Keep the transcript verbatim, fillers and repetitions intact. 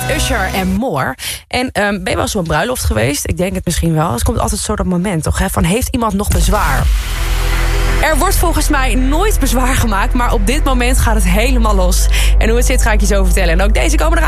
Usher en More. En um, ben je wel zo'n bruiloft geweest? Ik denk het misschien wel. Het komt altijd zo dat moment toch, hè? Van heeft iemand nog bezwaar? Er wordt volgens mij nooit bezwaar gemaakt, maar op dit moment gaat het helemaal los. En hoe het zit ga ik je zo vertellen. En ook deze komen eraan.